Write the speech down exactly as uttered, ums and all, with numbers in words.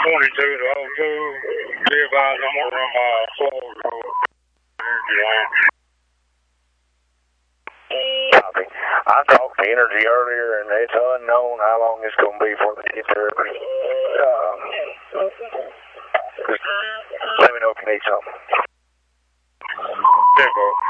twenty-two to oh two. Be advised, I'm going to run my close road. Energy line. Copy. I talked to Energy earlier, and it's unknown how long it's going to be before they get there. But, um, just let me know if you need something. Yeah, bro.